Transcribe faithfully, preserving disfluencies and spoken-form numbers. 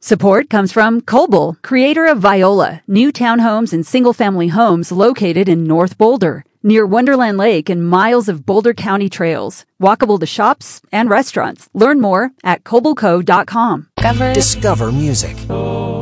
Support comes from Coble, creator of Viola, new townhomes and single-family homes located in North Boulder, near Wonderland Lake and miles of Boulder County trails, walkable to shops and restaurants. Learn more at coble co dot com. Discover music.